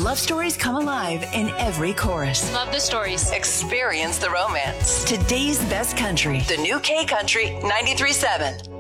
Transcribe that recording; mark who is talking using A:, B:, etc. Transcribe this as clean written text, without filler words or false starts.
A: love stories come alive in every chorus.
B: Love the stories.
A: Experience the romance. Today's best country. The new K Country 93.7.